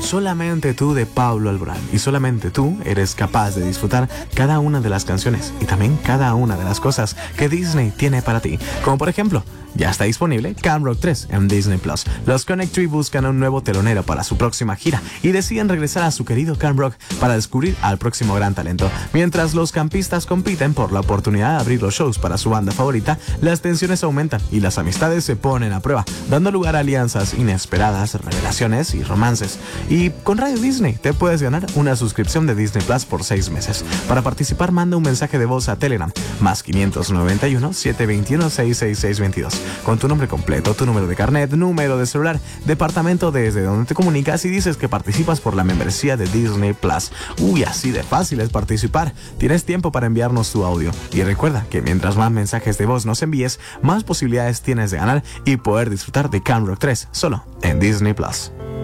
solamente tú de Paulo Alborán, y solamente tú eres capaz de disfrutar cada una de las canciones y también cada una de las cosas que Disney tiene para ti, como por ejemplo, ya está disponible Camp Rock 3 en Disney Plus. Los Connect Three buscan un nuevo telonero para su próxima gira y deciden regresar a su querido Camp Rock para descubrir al próximo gran talento. Mientras los campistas compiten por la oportunidad de abrir los shows para su banda favorita, las tensiones aumentan y las amistades se ponen a prueba, dando lugar a alianzas inesperadas, revelaciones y romances. Y con Radio Disney te puedes ganar una suscripción de Disney Plus por 6 meses. Para participar, manda un mensaje de voz a Telegram más 591 721 66622 con tu nombre completo, tu número de carnet, número de celular, departamento desde donde te comunicas y dices que participas por la membresía de Disney Plus. Uy, así de fácil es participar. Tienes tiempo para enviarnos tu audio. Y recuerda que mientras más mensajes de voz nos envíes, más posibilidades tienes de ganar y poder disfrutar de Camp Rock 3 solo en Disney Plus.